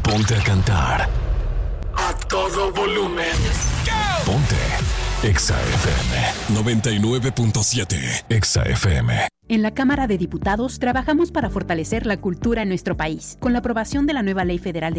Ponte a cantar a todo volumen. Ponte Exa FM 99.7. Exa FM. En la Cámara de Diputados trabajamos para fortalecer la cultura en nuestro país. Con la aprobación de la nueva Ley Federal de